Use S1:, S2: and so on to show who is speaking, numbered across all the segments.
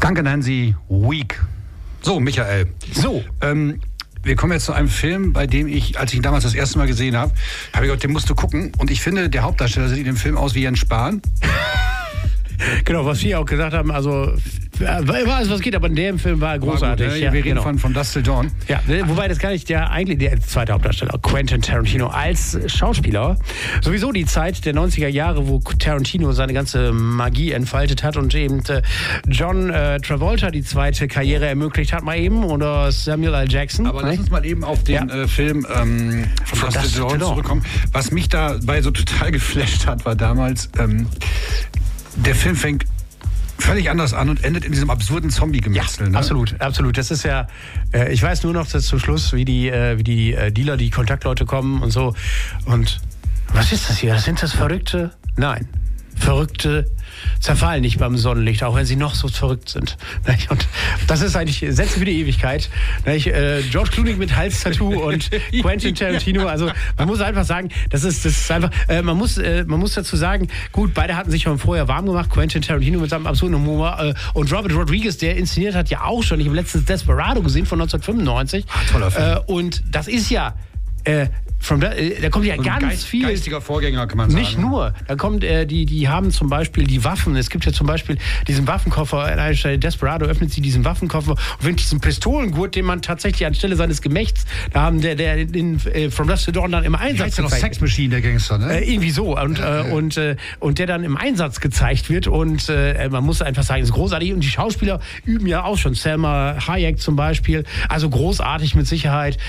S1: Danke, Nancy. Weak. So, Michael.
S2: So.
S1: Wir kommen jetzt zu einem Film, bei dem als ich ihn damals das erste Mal gesehen habe, habe ich gedacht, den musst du gucken. Und ich finde, der Hauptdarsteller sieht in dem Film aus wie Jens Spahn.
S2: Genau, was wir auch gesagt haben, also alles was geht, aber in dem Film war großartig.
S1: Gut, ne? Wir reden von Dusk Till Dawn.
S2: Ja, wobei das gar nicht der zweite Hauptdarsteller, Quentin Tarantino, als Schauspieler. Sowieso die Zeit der 90er Jahre, wo Tarantino seine ganze Magie entfaltet hat und eben John Travolta die zweite Karriere ermöglicht hat, mal eben, oder Samuel L. Jackson.
S1: Aber lass uns mal eben auf den Film von Dusk Till Dawn zurückkommen. Was mich dabei so total geflasht hat, war damals, der Film fängt völlig anders an und endet in diesem absurden Zombie-Gemetzel.
S2: Ja,
S1: ne?
S2: absolut. Das ist ja, ich weiß nur noch, dass zum Schluss, wie die Dealer, die Kontaktleute kommen und so. Und was ist das hier? Sind das Verrückte? Nein. Verrückte zerfallen nicht beim Sonnenlicht, auch wenn sie noch so verrückt sind. Und das ist eigentlich Sätze für die Ewigkeit. George Clooney mit Hals-Tattoo und Quentin Tarantino. Also man muss einfach sagen, das ist einfach, man muss dazu sagen, gut, beide hatten sich schon vorher warm gemacht. Quentin Tarantino mit seinem absurden Humor und Robert Rodriguez, der inszeniert hat, ja auch schon. Ich habe letztens Desperado gesehen von 1995.
S1: Toller Film.
S2: Und das ist ja da kommt ja ganz viel.
S1: Geistiger Vorgänger, kann man sagen.
S2: Nicht nur. Da kommt, die haben zum Beispiel die Waffen. Es gibt ja zum Beispiel diesen Waffenkoffer. Desperado öffnet sie diesen Waffenkoffer und findet diesen Pistolengurt, den man tatsächlich anstelle seines Gemächts, da haben der From Dusk Till Dawn dann im Einsatz
S1: gezeigt. Sex Machine, der Gangster, ne?
S2: Irgendwie so. Und der dann im Einsatz gezeigt wird. Und man muss einfach sagen, es ist großartig. Und die Schauspieler üben ja auch schon. Selma Hayek zum Beispiel. Also großartig mit Sicherheit.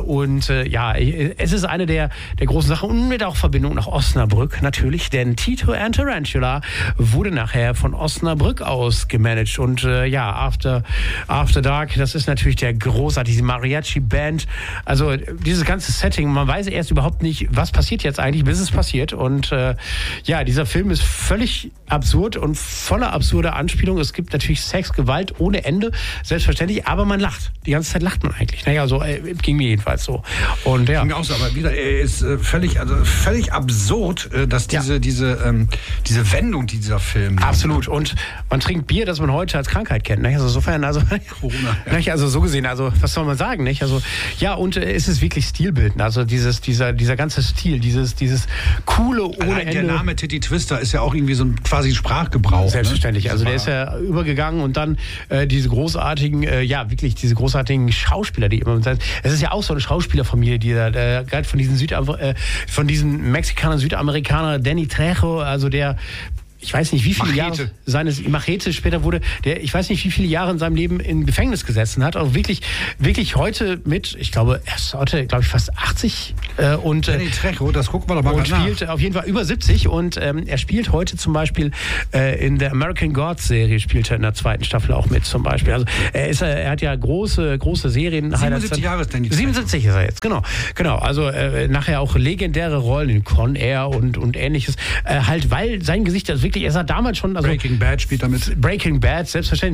S2: Es ist eine der großen Sachen und mit auch Verbindung nach Osnabrück natürlich, denn Tito and Tarantula wurde nachher von Osnabrück aus gemanagt und After Dark, das ist natürlich der großartige Mariachi-Band, also dieses ganze Setting, man weiß erst überhaupt nicht, was passiert jetzt eigentlich, bis es passiert und dieser Film ist völlig absurd und voller absurder Anspielungen. Es gibt natürlich Sex, Gewalt ohne Ende, selbstverständlich, aber man lacht. Die ganze Zeit lacht man eigentlich. Ging mir jedenfalls so. Und ja.
S1: Ging mir auch so, aber wieder ist völlig absurd, dass diese Wendung dieser Film.
S2: Absolut. Und man trinkt Bier, das man heute als Krankheit kennt. Also insofern,
S1: Corona.
S2: Ja. Also so gesehen, was soll man sagen, nicht? Also und es ist wirklich stilbildend. Also dieser ganze Stil, dieses coole ohne Ende.
S1: Der Name Titty Twister ist ja auch irgendwie so quasi Sprachgebrauch.
S2: Selbstverständlich.
S1: Ne?
S2: Also der ist ja übergegangen und dann diese großartigen Schauspieler, die immer. Es ist ja auch so eine Schauspielerfamilie, die da gerade von diesen Mexikanern, Südamerikaner, Danny Trejo, also der, ich weiß nicht, wie viele Jahre seines Machete später wurde, ich weiß nicht, wie viele Jahre in seinem Leben im Gefängnis gesessen hat, auch wirklich heute mit, ich glaube, er ist heute, fast 80 und
S1: Danny Trejo, das gucken wir doch mal
S2: und spielt auf jeden Fall über 70 und er spielt heute zum Beispiel in der American Gods Serie spielt er in der zweiten Staffel auch mit zum Beispiel. Also er hat ja große Serien.
S1: 77 Jahre ist Danny Trejo.
S2: 77 ist er jetzt, genau. Also nachher auch legendäre Rollen in Con Air und ähnliches, weil sein Gesicht das wirklich, er sah damals schon, also
S1: Breaking Bad spielt damit.
S2: Breaking Bad, selbstverständlich,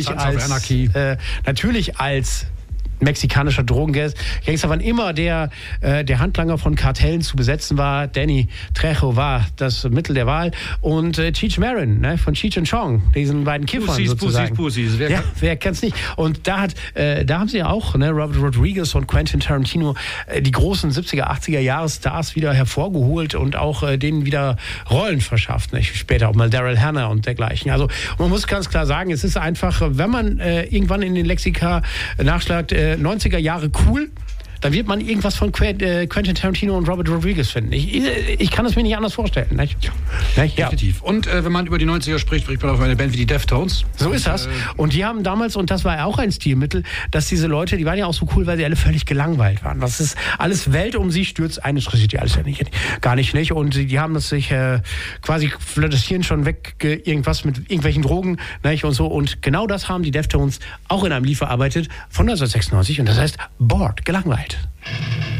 S2: natürlich als mexikanischer Drogengangster, wann immer der Handlanger von Kartellen zu besetzen war. Danny Trejo war das Mittel der Wahl und Cheech Marin, von Cheech und Chong, diesen beiden Kiffern sozusagen.
S1: Pussies.
S2: Wer kennt's nicht? Und da haben sie ja auch, Robert Rodriguez und Quentin Tarantino, die großen 70er, 80er Jahre-Stars wieder hervorgeholt und auch denen wieder Rollen verschafft. Nicht? Später auch mal Daryl Hannah und dergleichen. Also man muss ganz klar sagen, es ist einfach, wenn man irgendwann in den Lexika nachschlagt, 90er Jahre cool, dann wird man irgendwas von Quentin Tarantino und Robert Rodriguez finden. Ich kann es mir nicht anders vorstellen. Nicht?
S1: Ja, definitiv. Und wenn man über die 90er spricht man auf eine Band wie die Deftones.
S2: So ist das. Und die haben damals, und das war ja auch ein Stilmittel, dass diese Leute, die waren ja auch so cool, weil sie alle völlig gelangweilt waren. Das ist alles Welt um sie stürzt ein, das interessiert die alles ja nicht. Gar nicht. Und die haben das sich quasi das Hirn schon weg, irgendwas mit irgendwelchen Drogen, nicht? Und so. Und genau das haben die Deftones auch in einem Lied verarbeitet von 1996 und das heißt Bored, gelangweilt.